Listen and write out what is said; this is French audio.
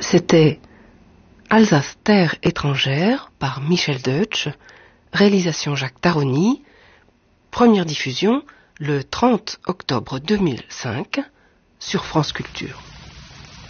C'était Alsace terre étrangère par Michel Deutsch, réalisation Jacques Taroni, première diffusion le 30 octobre 2005 sur France Culture.